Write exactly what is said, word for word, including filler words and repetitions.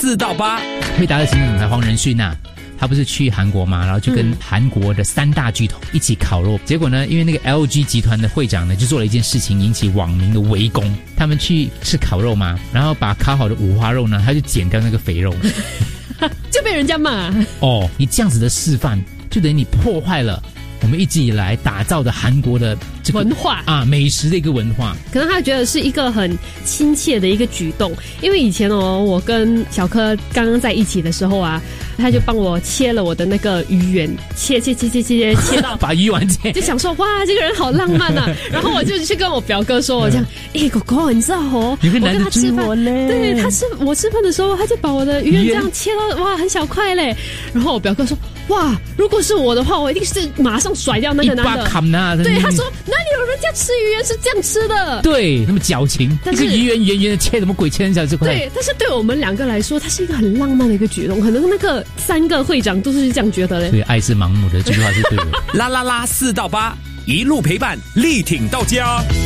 四到八， 惠达的行政总裁黄仁勋啊，他不是去韩国嘛，然后就跟韩国的三大巨头一起烤肉。结果呢，因为那个 L G 集团的会长呢，就做了一件事情，引起网民的围攻。他们去吃烤肉嘛，然后把烤好的五花肉呢，他就剪掉那个肥肉， 就被人家骂。 哦，你这样子的示范，就等于你破坏了我们一直以来打造的韩国的这个文化啊，美食的一个文化。 可能他觉得是一个很亲切的一个举动，因为以前哦，我跟小柯刚刚在一起的时候啊，他就帮我切了我的那个鱼圆，切切切切切切到把鱼丸切， 就想说哇，这个人好浪漫啊。然后我就去跟我表哥说，我这样，哎，狗狗，你知道哦， 有个男的我跟他吃饭， 嘞， 对他吃我吃饭的时候，他就把我的鱼圆这样切到哇很小块嘞。然后我表哥说，哇，如果是我的话，我一定是马上甩掉那个男的。对，他说哪里有人家吃鱼圆是这样吃的？ 对，那么矫情，一个鱼圆圆圆的切，怎么鬼切成小这块？ 对，但是对我们两个来说，它是一个很浪漫的一个举动，可能那个三个会长都是这样觉得嘞。 所以爱是盲目的，这句话是对的。 啦啦啦四到八，一路陪伴，力挺到家。